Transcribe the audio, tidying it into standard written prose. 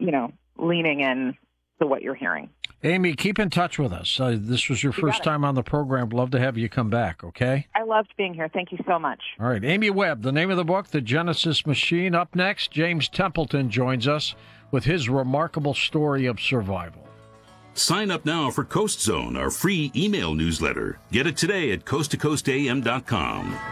leaning in to what you're hearing. Amy, keep in touch with us. This was your first time on the program. Love to have you come back, okay? I loved being here. Thank you so much. All right. Amy Webb, the name of the book, The Genesis Machine. Up next, James Templeton joins us with his remarkable story of survival. Sign up now for Coast Zone, our free email newsletter. Get it today at coasttocoastam.com.